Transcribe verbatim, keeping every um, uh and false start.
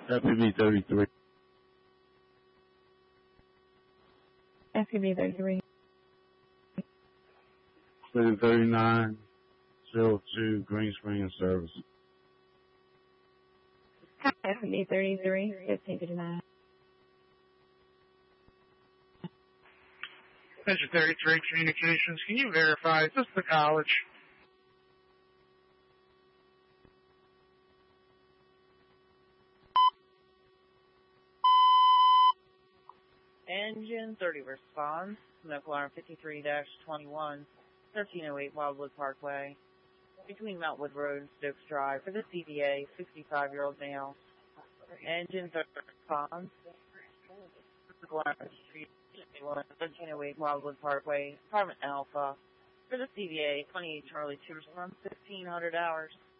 F P V thirty-three. F P V thirty-three. Clear thirty-nine, zero two, Green Spring service. Hi, F P V thirty-three, fifteen fifty-nine. Engine thirty-three Communications, can you verify, is this the college? Engine thirty responds, medical alarm fifty-three dash twenty-one, thirteen oh eight Wildwood Parkway, between Mountwood Road and Stokes Drive for the C V A, sixty-five-year-old male. Engine thirty responds, medical alarm fifty-three dash twenty-one, thirteen oh eight Wildwood Parkway, Apartment Alpha, for the C V A, twenty-eight Charlie two responds, fifteen hundred hours.